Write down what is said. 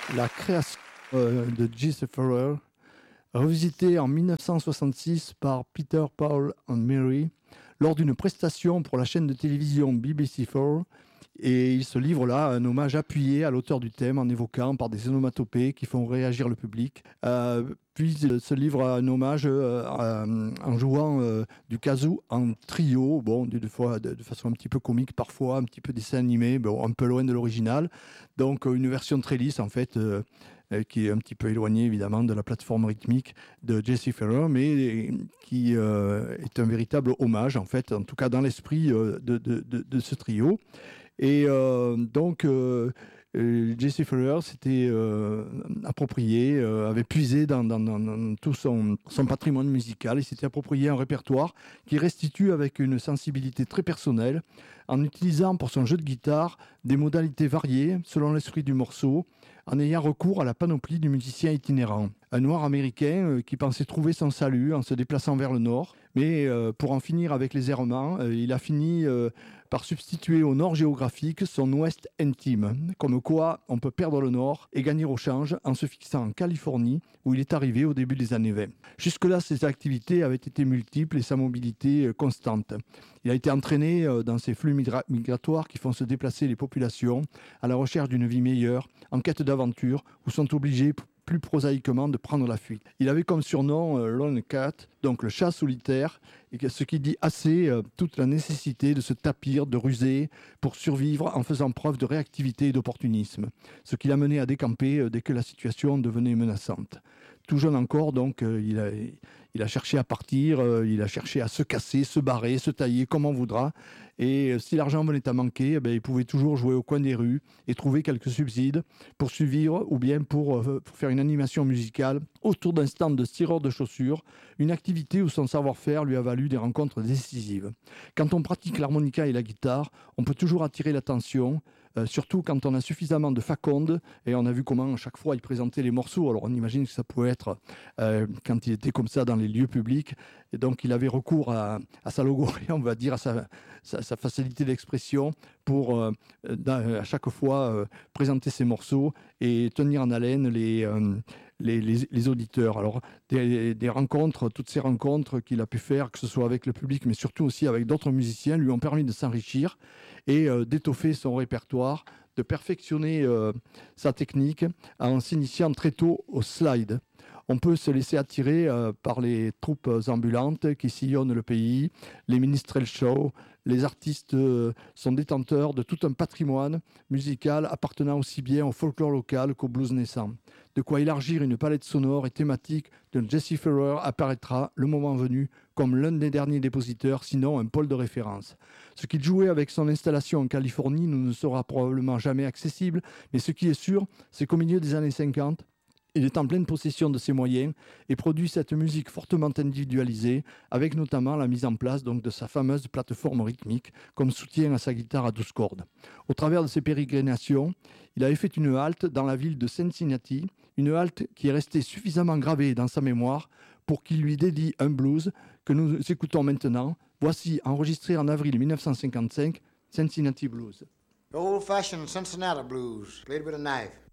La création de Jesse Farrell, revisitée en 1966 par Peter, Paul and Mary lors d'une prestation pour la chaîne de télévision BBC4. Et il se livre là un hommage appuyé à l'auteur du thème en évoquant par des onomatopées qui font réagir le public. Puis il se livre un hommage en jouant du kazoo en trio, bon, de façon un petit peu comique parfois, un petit peu dessin animé, bon, un peu loin de l'original. Donc une version très lisse en fait, qui est un petit peu éloignée évidemment de la plateforme rythmique de Jesse Farrell, mais qui est un véritable hommage en fait, en tout cas dans l'esprit de ce trio. Et Jesse Farrell s'était approprié, avait puisé dans tout son patrimoine musical. Il s'était approprié un répertoire qui restitue avec une sensibilité très personnelle, en utilisant pour son jeu de guitare des modalités variées selon l'esprit du morceau, en ayant recours à la panoplie du musicien itinérant. Un noir américain qui pensait trouver son salut en se déplaçant vers le nord, mais pour en finir avec les errements, il a fini par substituer au nord géographique son ouest intime. Comme quoi, on peut perdre le nord et gagner au change en se fixant en Californie, où il est arrivé au début des années 20. Jusque-là, ses activités avaient été multiples et sa mobilité constante. Il a été entraîné dans ces flux migratoires qui font se déplacer les populations à la recherche d'une vie meilleure, en quête d'aventure, ou sont obligés plus prosaïquement de prendre la fuite. Il avait comme surnom Lone Cat, donc le chat solitaire, et ce qui dit assez toute la nécessité de se tapir, de ruser pour survivre en faisant preuve de réactivité et d'opportunisme, ce qui l'a mené à décamper dès que la situation devenait menaçante. Tout jeune encore, donc, il a cherché à partir, il a cherché à se casser, se barrer, se tailler, comme on voudra. Et si l'argent venait à manquer, il pouvait toujours jouer au coin des rues et trouver quelques subsides pour survivre ou bien pour faire une animation musicale autour d'un stand de tireur de chaussures, une activité où son savoir-faire lui a valu des rencontres décisives. Quand on pratique l'harmonica et la guitare, on peut toujours attirer l'attention, surtout quand on a suffisamment de faconde, et on a vu comment à chaque fois il présentait les morceaux. Alors on imagine que ça pouvait être quand il était comme ça dans les lieux publics, et donc il avait recours à sa logorée, on va dire, à sa facilité d'expression pour à chaque fois présenter ses morceaux et tenir en haleine les auditeurs. Alors, des rencontres, toutes ces rencontres qu'il a pu faire, que ce soit avec le public, mais surtout aussi avec d'autres musiciens, lui ont permis de s'enrichir et d'étoffer son répertoire, de perfectionner sa technique en s'initiant très tôt au slide. On peut se laisser attirer par les troupes ambulantes qui sillonnent le pays, les minstrel shows. Les artistes sont détenteurs de tout un patrimoine musical appartenant aussi bien au folklore local qu'au blues naissant. De quoi élargir une palette sonore et thématique de Jesse Farrell apparaîtra, le moment venu, comme l'un des derniers dépositeurs, sinon un pôle de référence. Ce qu'il jouait avec son installation en Californie nous ne sera probablement jamais accessible, mais ce qui est sûr, c'est qu'au milieu des années 50, il est en pleine possession de ses moyens et produit cette musique fortement individualisée, avec notamment la mise en place donc, de sa fameuse plateforme rythmique comme soutien à sa guitare à 12 cordes. Au travers de ses pérégrinations, il avait fait une halte dans la ville de Cincinnati, une halte qui est restée suffisamment gravée dans sa mémoire pour qu'il lui dédie un blues que nous écoutons maintenant. Voici, enregistré en avril 1955, Cincinnati Blues. Old-fashioned Cincinnati blues, played with a knife.